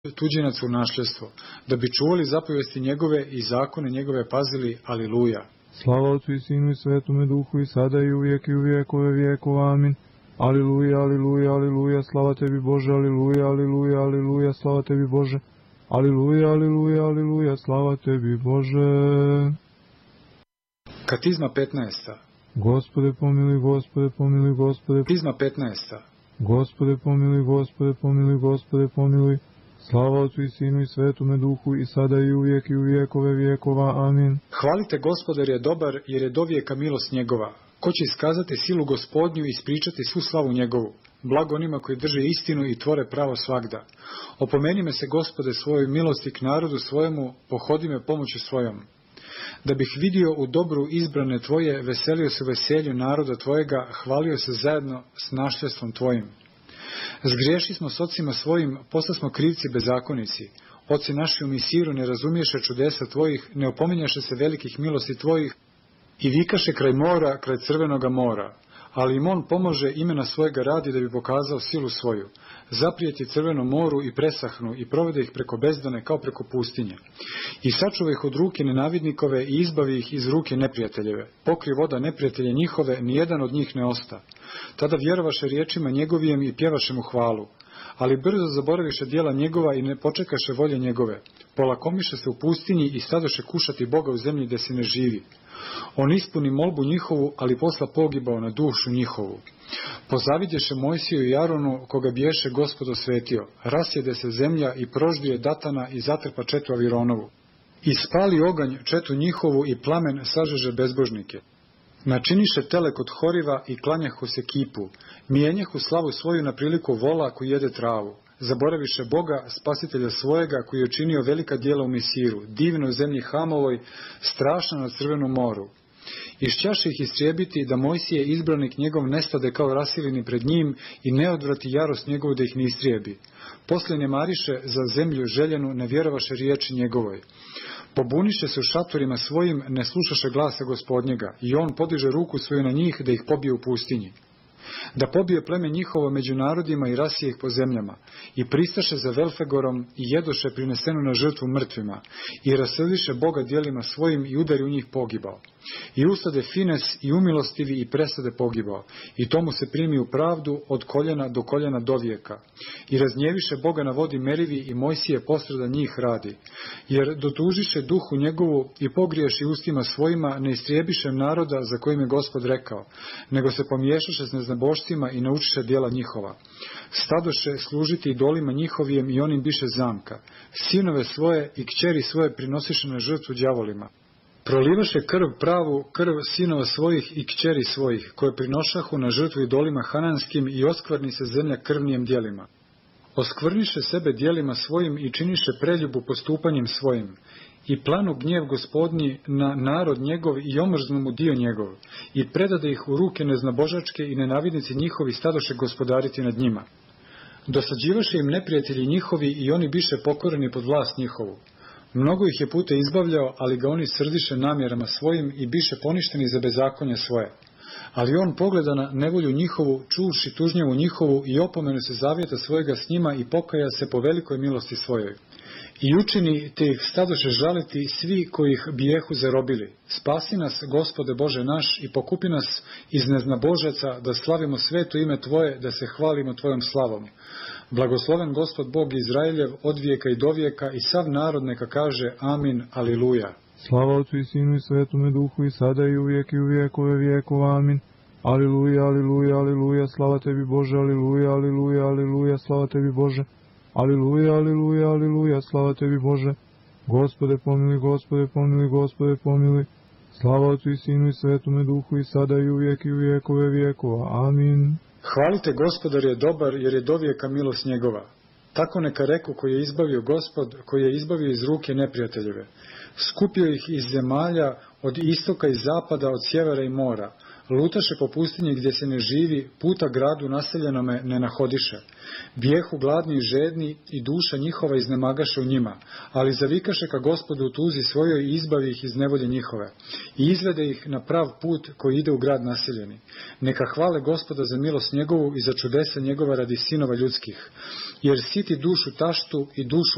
tuđinac u nasljedstvo, da bi čuvali zapovesti njegove i zakone njegove pazili. Aliluja. Slava Otcu i Sinu i Svetome Duhu i sada i uvijek i u vjekove vjekova. Amin. Aliluja, aliluja, aliluja, slava tebi Bože, aliluja, aliluja, aliluja, slava tebi Bože. Aliluja, aliluja, aliluja, slava tebi Bože. Katizma 15. Gospode pomiluj, Gospode pomiluj, Gospode. Katizma 15. Gospode pomiluj, Gospode pomiluj, Gospode pomiluj. Slava Otcu i Sinu i Svetome Duhu i sada i uvijek i u vjekove vjekova. Amin. Hvalite Gospoda jer je dobar, jer je dovijeka milost njegova. Ko će iskazati silu Gospodnju i ispričati svu slavu njegovu? Blago onima koji drže istinu i tvore pravo svagda. Opomeni me se, Gospode, svojoj milosti k narodu svojemu, pohodi me pomoću svojom. Da bih vidio u dobru izbrane tvoje, veselio se u veselju naroda tvojega, hvalio se zajedno s nasljedstvom tvojim. Zgriješi smo s ocima svojim, posta smo krivci bezakonici. Oci naši u Misiru ne razumiješe čudesa tvojih, ne opominjaše se velikih milosti tvojih i vikaše kraj mora, kraj crvenoga mora. Ali im on pomože, imena svojega radi da bi pokazao silu svoju. Zaprijeti crvenom moru i presahnu i provede ih preko bezdane kao preko pustinje. I sačuva ih od ruke nenavidnikove i izbavi ih iz ruke neprijateljeve. Pokri voda neprijatelje njihove, nijedan od njih ne osta. Tada vjerovaše riječima njegovijem i pjevaše mu hvalu. Ali brzo zaboraviše djela njegova i ne počekaše volje njegove. Polakomiše se u pustinji i stadoše kušati Boga u zemlji gdje se ne živi. On ispuni molbu njihovu, ali posla pogibao na dušu njihovu. Pozavidješe Mojsiju i Aronu, koga biješe Gospod osvetio. Rasjede se zemlja i prožduje Datana i zatrpa četu Avironovu. I spali oganj četu njihovu i plamen sažeže bezbožnike. Načiniše tele kod Horiva i klanjahu se kipu. Mijenjahu slavu svoju na priliku vola koji jede travu. Zaboraviše Boga, spasitelja svojega, koji je činio velika djela u Misiru, divno u zemlji Hamovoj, strašno na crvenom moru. Išćaše ih istrijebiti, da Mojsije izbranik njegov nestade kao rasilini pred njim i ne odvrati jarost njegovu da ih ne istrijebi. Poslije ne mariše za zemlju željenu, ne vjerovaše riječi njegovoj. Pobuniše se u šatorima svojim, ne slušaše glasa Gospodnjega, i on podiže ruku svoju na njih da ih pobije u pustinji. Da pobije pleme njihovo među narodima i rasije ih po zemljama. I pristaše za Velfegorom i jedoše prinesenu na žrtvu mrtvima. I raseliše Boga djelima svojim i udari u njih pogibao. I ustade Fines i umilostivi i presade pogibao. I tomu se primi u pravdu od koljena do koljena do vijeka. I raznjeviše Boga na vodi Merivi i Mojsije posreda njih radi. Jer dotužiše duhu njegovu i pogriješi ustima svojima, ne istrijebiše naroda za kojim je Gospod rekao, nego se pomiješaše s neznabošcima i naučiše djela njihova. Stadoše služiti idolima njihovijem i onim biše zamka. Sinove svoje i kćeri svoje prinosiše na žrtvu đavolima. Prolivaše krv pravu, krv sinova svojih i kćeri svojih, koje prinošahu na žrtvu idolima hananskim i oskvrni se zemlja krvnijem djelima. Oskvrniše sebe djelima svojim i činiše preljubu postupanjem svojim. I planu gnjev Gospodnji na narod njegov i omrznu mu dio njegov. I predade ih u ruke neznabožačke i nenavidnici njihovi stadoše gospodariti nad njima. Dosađivaše im neprijatelji njihovi i oni biše pokoreni pod vlast njihovu. Mnogo ih je puta izbavljao, ali ga oni srdiše namjerama svojim i biše poništeni za bezakonje svoje. Ali on pogleda na nevolju njihovu, čuvši tužnjevu njihovu i opomenu se zavjeta svojega s njima i pokaja se po velikoj milosti svojoj. I učini te ih stadoše žaliti svi koji ih bijehu zarobili. Spasi nas, Gospode Bože naš, i pokupi nas iz neznabožaca, da slavimo sveto ime Tvoje, da se hvalimo Tvojom slavom. Blagosloven Gospod Bog Izraeljev od vijeka i do vijeka, i sav narod neka kaže Amin, Aliluja. Slava Otcu i Sinu i Svetome Duhu i sada i uvijek i u vjekove vjekova. Amin. Aliluja, aliluja, aliluja, slava tebi Bože, aliluja, aliluja, aliluja, slava tebi Bože. Aliluja, aliluja, aliluja, slava tebi Bože. Gospode pomiluj, Gospode pomiluj, Gospode pomiluj. Slava Otcu i Sinu i Svetome Duhu i sada i uvijek i u vjekove vjekova. Amin. Hvalite Gospodar je dobar, jer je dovijeka milost njegova. Tako neka reku koji je izbavio Gospod, koji je izbavio iz ruke neprijateljeve. Skupio ih iz zemalja, od istoka i zapada, od sjevera i mora. Lutaše po pustinji gdje se ne živi, puta gradu naseljenome ne nahodiše. Bijehu gladni i žedni i duša njihova iznemagaše u njima, ali zavikaše ka Gospodu u tuzi svojoj i izbavi ih iz nevolje njihove. I izvede ih na prav put koji ide u grad naseljeni. Neka hvale Gospoda za milost njegovu i za čudesa njegova radi sinova ljudskih. Jer siti dušu taštu i dušu